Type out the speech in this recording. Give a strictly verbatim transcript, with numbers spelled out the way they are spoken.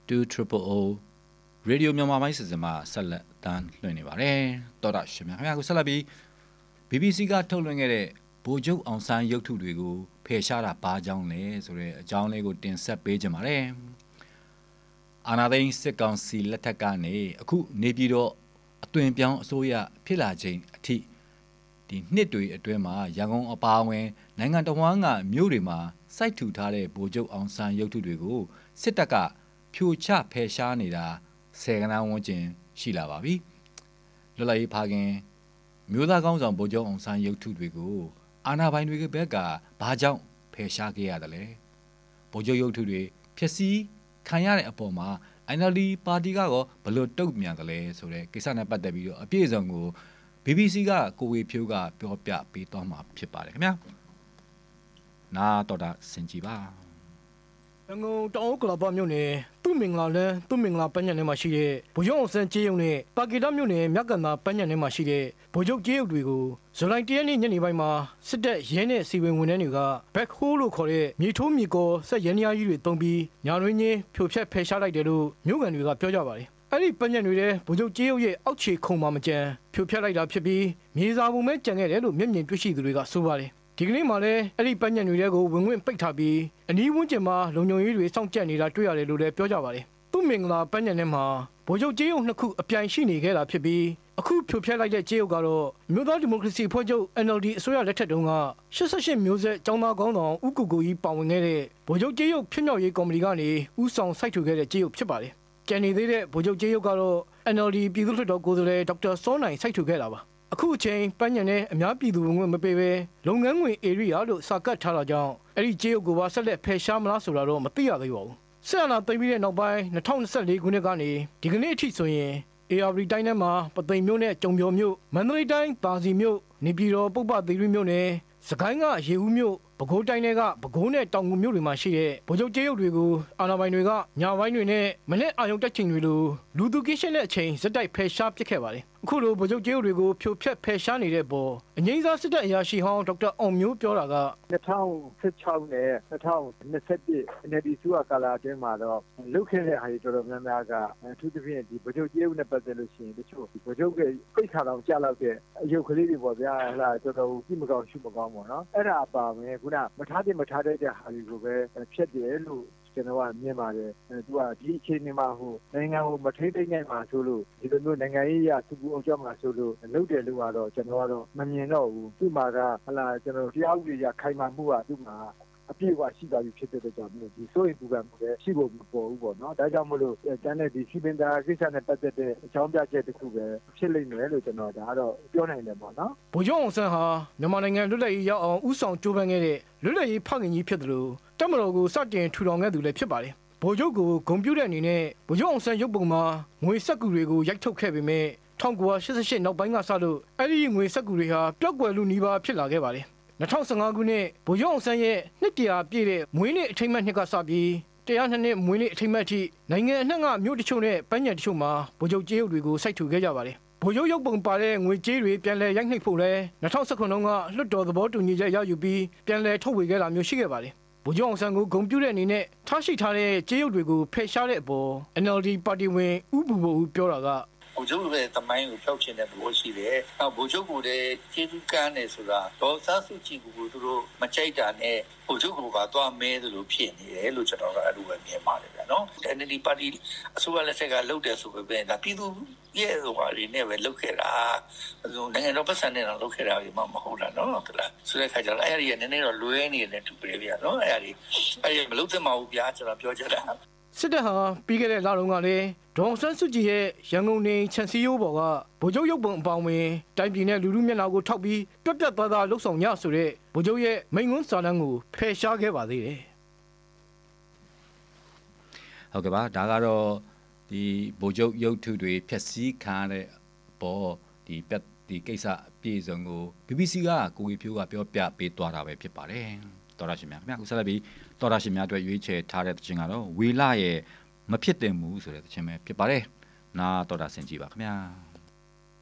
two triple O Radio မြန်မာပိုင်းစီစဉ်မှာဆက်လက်တန်းလွှင့်နေပါတယ်တော်တာရှင်များခင်ဗျာကိုဆက်လက်ပြီး B B C ကထုတ်လွှင့်ခဲ့တဲ့ဗိုလ်ချုပ်အောင်ဆန်းရုပ်ထုတွေကိုဖယ်ရှားတာဘာကြောင့်လဲဆိုတဲ့အကြောင်းလေးကိုတင်ဆက်ပေးကြပါမယ်အာနာသိန်းစစ်ကောင်စီလက်ထက်ကနေအခုနေပြည်တော်အသွင်ပြောင်းအစိုးရဖြစ်လာခြင်းအထိဒီနှစ်တွေအတွင်းမှာရန်ကုန်အပါအဝင်နိုင်ငံတော်ဝန်ကမြို့တွေမှာစိုက်ထူထားတဲ့ဗိုလ်ချုပ်အောင်ဆန်းရုပ်ထုတွေကိုစစ်တပ်ကဖြိုချဖယ်ရှားနေတာဆယ်ကဏ္ဍဝန်းကျင်ရှိလာပါပြီလွတ်လပ်ရေးဖခင်မြို့သားကောင်းဆောင်ဗိုလ်ချုပ်အောင်ဆန်းရုပ်ထုတွေကိုအာဏာပိုင်တွေကဘက်ကဘာကြောင့်ဖယ်ရှားခဲ့ရတယ်လဲဗိုလ်ချုပ်ရုပ်ထုတွေဖျက်ဆီးခံရတဲ့အပေါ်မှာ N L D ပါတီကတော့ဘယ်လိုတုံ့ပြန်တယ်လဲဆိုတဲ့ကိစ္စနဲ့ပတ်သက်ပြီးတော့အပြည့်အစုံကို B B C ကကိုဝေဖြိုးကပြောပြပေးသွားမှာဖြစ်ပါတယ်ခင်ဗျာနာတော်တာစင်ကြည်ပါရန်ကုန်တောင်ကလပ်မြို့နယ်သူ့မင်္ဂလာလန်းသူ့မင်္ဂလာပန်းညံထဲမှာရှိတဲ့ဗိုလ်ချုပ်အောင်ဆန်းကျေးရုံနဲ့ပါကီတာမြို့နယ်မြကန်သာပန်းညံထဲမှာရှိတဲ့ဗိုလ်ချုပ်ကျေးရုံတွေကိုဇူလိုင်တရက်နေ့ညနေပိုင်းမှာစစ်တပ်ရဲနဲ့စီဝင်ဝန်ထမ်းတွေကဘက်ဟိုးလို့ခေါ်တဲ့မြေထိုးမြေကောဆက်ရန်ရားကြီးတွေတုံးပြီးညာတွင်ချင်းဖြိုဖျက်ဖယ်ရှားလိုက်တယ်လို့မြို့ကန်တွေကပြောကြပါတယ်အဲ့ဒီပန်းညံတွေတဲ့ဗိုလ်ချုပ်ကျေးရုံရဲ့အောက်ခြေခုံမှာမကြံဖြိုဖျက်လိုက်တာဖြစ်ပြီးမြေစာပုံမဲ့ကြံခဲ့တယ်လို့မျက်မြင်တွေ့ရှိသူတွေကဆိုပါတယ်ဒီကနေ့မှလည်းအဲ့ဒီပန်းညံတွေကိုဝင်ဝင်ပိတ်ထားပြီးအနီးဝန်းကျင်မှာလုံခြုံရေးတွေစောင့်ကြပ်နေတာတွေ့ရတယ်လို့လည်းပြောကြပါတယ်သူ့မင်္ဂလာပန်းညံထဲမှာဗိုလ်ချုပ်ကျေးရုံနှစ်ခုအပြိုင်ရှိနေခဲ့တာဖြစ်ပြီးအခုဖြိုဖျက်လိုက်တဲ့ကျေးရုံကတော့မြို့သားဒီမိုကရေစီဖွဲ့ချုပ် N L D အစိုးရလက်ထက်တုန်းက၈၈မျိုးဆက်ចောင်းသားကောင်းဆောင်ဦးကိုကိုကြီးပါဝင်ခဲ့တဲ့ဗိုလ်ချုပ်ကျေးရုံဖြစ်မြောက်ရေးကော်မတီကနေဦးဆောင်စိုက်ထူခဲ့တဲ့ကျေးရုံဖြစ်ပါတယ်ကျန်နေသေးတဲ့ဗိုလ်ချုပ်ကျေးရုံကတော့ N L D ပြည်သူ့လွှတ်တော်ကိုယ်စားလှယ်ဒေါက်တာစောနိုင်စိုက်ထူခဲ့တာပါအခုအချိန်ပန်းညံနဲ့အများပြည်သူဝင်မပေးဘဲလုပ်ငန်းဝင် area လို့စာကတ်ထားတာကြောင့်အဲ့ဒီကျေးရုပ်ကိုပါဆက်လက်ဖယ်ရှားမလားဆိုတာတော့မသိရသေးပါဘူးဆက်အနာသိမ်းပြီးတဲ့နောက်ပိုင်း၂၀၂၄ခုနှစ်ကနေဒီကနေ့အထိဆိုရင် A R D တိုင်းထဲမှာပသိမ်မြို့နဲ့ကြုံပြော်မြို့မန္တလေးတိုင်းပါစီမြို့နေပြည်တော်ပုပ္ပသီရိမြို့နယ်စကိုင်းကရေဦးမြို့ပဲခူးတိုင်းတွေကပဲခူးနဲ့တောင်ငူမြို့တွေမှာရှိတဲ့ဗိုလ်ချုပ်ကျေးရုပ်တွေကိုအာဏာပိုင်တွေကညပိုင်းတွေနဲ့မနေ့အာရုံတက်ချိန်တွေလိုလူသူကင်းရှင်းတဲ့အချိန်ဇက်တိုက်ဖယ်ရှားပစ်ခဲ့ပါတယ်အခုလိုဗိုလ်ချုပ်ကျေးရုပ်တွေကိုဖြိုဖျက်ဖယ်ရှားနေတဲ့ပေါ်အငိမ့်စားစစ်တပ်အရာရှိဟောင်းဒေါက်တာအောင်မျိုးပြောတာက၂၀၁၆နဲ့၂၀၂၁ N L D စုကာလာအတွင်းမှာတော့လုတ်ခဲ့တဲ့ဟာတွေတော်တော်များများကအထူးသဖြင့်ဒီဗိုလ်ချုပ်ကျေးရုပ်နဲ့ပတ်သက်လို့ရှိရင်တချို့ဗိုလ်ချုပ်ရဲ့ပိတ်ခါတော်ကြာလောက်တဲ့အယုတ်ကလေးတွေပေါ့ဗျာဟလာတော်တော်ကြည့်မကောင်းရှုမကောင်းပေါ့နော်အဲ့ဒါအပါပဲခုနမထားတဲ့မထားတဲ့ဟာတွေကိုပဲဖြတ်တယ်လို့ကျွန်တော်ကမြင်ပါတယ်သူကဒီအခြေအနေမှာဟိုနိုင်ငံကိုမထိတ်သိမ်းနိုင်မှာဆိုလို့ဒီလိုမျိုးနိုင်ငံရေးအရသူ့ကိုအောင်ကြမှာဆိုလို့လုပ်တယ်လို့ကတော့ကျွန်တော်ကတော့မမြင်တော့ဘူးသူ့မှာကဟလာကျွန်တော်တရားဥပဒေရခိုင်မာမှုကသူ့မှာအပြည့်အဝရှိသွားပြီဖြစ်တဲ့အတွက်ကြောင့်ဒီစိုးရိမ်ပူပန်မှုလည်းရှိဖို့မပေါ်ဘူးပေါ့နော်ဒါကြောင့်မလို့ကျန်တဲ့ဒီစီပင်တာကိစ္စနဲ့ပတ်သက်တဲ့အကြောင်းပြချက်တစ်ခုပဲဖြစ်လိမ့်မယ်လို့ကျွန်တော်ဒါကတော့ပြောနိုင်တယ်ပေါ့နော်ဗိုလ်ချုပ်အောင်ဆန်းဟာမြန်မာနိုင်ငံလွတ်လပ်ရေးရောက်အောင်ဥဆောင်ကြိုးပမ်းခဲ့တဲ့လွတ်လပ်ရေးဖခင်ကြီးဖြစ်တယ်လို့တပ်မတော်ကိုစတင်ထူထောင်ခဲ့သူလည်းဖြစ်ပါတယ်ဗိုလ်ချုပ်ကိုဂုဏ်ပြုတဲ့အနေနဲ့ဗိုလ်ချုပ်အောင်ဆန်းရုပ်ပုံမှာငွေစက္ကူတွေကိုရိုက်ထုတ်ခဲ့ပေမဲ့၁၉၈၈နောက်ပိုင်းကစလို့အဲ့ဒီငွေစက္ကူတွေဟာပျောက်ကွယ်လူနီးပါးဖြစ်လာခဲ့ပါတယ်၂၀၁၅ခုနှစ်ဗိုလ်ချုပ်အောင်ဆန်းရဲ့နှစ်တရာပြည့်တဲ့မွေးနေ့အထိမ်းအမှတ်နှစ်ကစပြီးတရားနှစ်နှစ်မွေးနေ့အထိမ်းအမှတ်ထိနိုင်ငံအနှံ့ကမြို့တချို့နဲ့ပန်းညံတချို့မှာဗိုလ်ချုပ်ကျေးရုပ်တွေကိုစိုက်ထူခဲ့ကြပါတယ်ဗိုလ်ချုပ်ရုပ်ပုံပါတဲ့ငွေကြေးတွေပြန်လည်ရိုက်နှိပ်ဖို့လဲ၂၀၁၇တုန်းကလွှတ်တော်သဘောတူညီချက်ရယူပြီးပြန်လည်ထုတ်ဝေခဲ့တာမျိုးရှိခဲ့ပါတယ်ဗိုလ်ချုပ်အောင်ဆန်းကိုဂုဏ်ပြုတဲ့အနေနဲ့ထားရှိထားတဲ့ကျေးရုပ်တွေကိုဖယ်ရှားတဲ့အပေါ် N L D ပါတီဝင်ဦးဘူဘူပြောတာကဗိုလ်ချုပ်ရဲ့တမိုင်းကိုဖျောက်ချင်တဲ့ဘောရှိတယ်။နောက်ဗိုလ်ချုပ်ကိုလည်းကျေးဇူးကမ်းတယ်ဆိုတာဒေါ်စားစုကြည်ကိုသူတို့မကြိုက်တာနဲ့ဗိုလ်ချုပ်ကပါသွားမဲသလိုဖြစ်နေတယ်လို့ကျွန်တော်ကအဲ့လိုပဲမြင်ပါတယ်ဗျာနော်။ N L D ပါတီအစိုးရလက်ထက်ကလှုပ်တယ်ဆိုပေမဲ့ဒါပြည်သူရဲ့ဟိုဟာတွေနဲ့ပဲလှုပ်ခဲ့တာ။နိုင်ငံတော်ပတ်စံနဲ့တော့လှုပ်ခဲ့တာမှမဟုတ်တာနော်။ဟုတ်လား။ဆိုတဲ့ခါကျတော့အဲ့ဒီကနည်းနည်းတော့လွဲနေတယ်တူတယ်ဗျာနော်။အဲ့ဒီအဲ့ဒီမလှုပ်သင့်ပါဘူးဗျာကျွန်တော်ပြောချင်တာ။စစ်တပ်ဟာပြီးခဲ့တဲ့လတုန်းကလည်းဒေါ်ဆန်းစုကြည်ရဲ့ရန်ကုန်နေချန်စီယိုးဘော်ကဗိုလ်ချုပ်ရုပ်ပုံအပေါင်းဝင်တိုင်းပြည်နဲ့လူလူမျက်နှာကိုထောက်ပြီးပြတ်ပြတ်သားသားလှုပ်ဆောင်ညဆိုတဲ့ဗိုလ်ချုပ်ရဲ့မိန့်ခွန်းစာတမ်းကိုဖယ်ရှားခဲ့ပါသေးတယ်ဟုတ်ကဲ့ပါဒါကတော့ဒီဗိုလ်ချုပ်ရုပ်ထုတွေဖျက်ဆီးခံရတဲ့ပေါ်ဒီပြတ်ဒီကိစ္စအပြည့်စုံကို B B C ကကိုဝေဖြိုးကပြောပြပေးသွားတာပဲဖြစ်ပါတယ်တော်ရရှင်များခင်ဗျာခုဆက်လက်ပြီးတော်ရရှင်များအတွက်ရွေးချယ်ထားတဲ့သချင်းကတော့ဝေလရဲ့မဖြစ်တင်ဘူးဆိုတဲ့သချင်းပဲဖြစ်ပါတယ်နာတော်တာဆင်ကြည့်ပါခင်ဗျာ